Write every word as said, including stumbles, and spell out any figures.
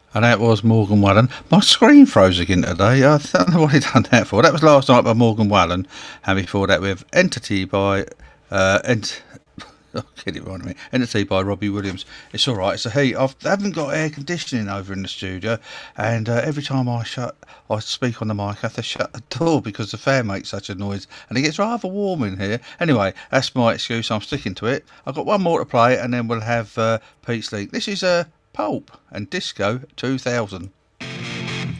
And that was Morgan Wallen. My screen froze again today. I don't know what he done that for. That was last night by Morgan Wallen. And before that, we have Entity by... Uh, Ent- I'll get it right a minute. Entity by Robbie Williams. It's all right. It's a heat. I've, I haven't got air conditioning over in the studio. And uh, every time I shut... I speak on the mic, I have to shut the door because the fan makes such a noise. And it gets rather warm in here. Anyway, that's my excuse. I'm sticking to it. I've got one more to play and then we'll have uh, Pete's League. This is... Uh, Pulp and Disco two thousand.